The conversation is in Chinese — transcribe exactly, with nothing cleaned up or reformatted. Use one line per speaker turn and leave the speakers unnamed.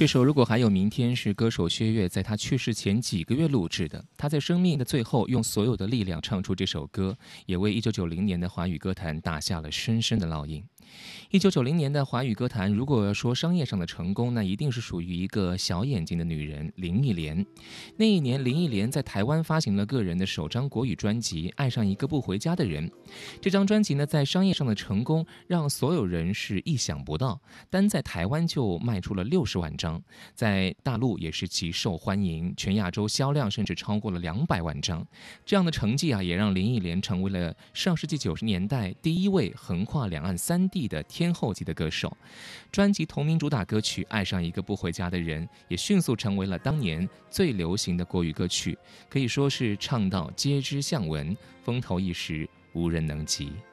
这首《如果还有明天》是歌手薛岳在他去世前几个月录制的。他在生命的最后用所有的力量唱出这首歌，也为一九九零年的华语歌坛打下了深深的烙印。一九九零年的华语歌坛，如果要说商业上的成功，那一定是属于一个小眼睛的女人林忆莲。那一年，林忆莲在台湾发行了个人的首张国语专辑《爱上一个不回家的人》。这张专辑呢，在商业上的成功让所有人是意想不到，单在台湾就卖出了六十万张，在大陆也是极受欢迎，全亚洲销量甚至超过了两百万张。这样的成绩啊，也让林忆莲成为了上世纪九十年代第一位横跨两岸三地的天后级的歌手。专辑同名主打歌曲《爱上一个不回家的人》也迅速成为了当年最流行的国语歌曲，可以说是唱到皆知巷闻，风头一时无人能及。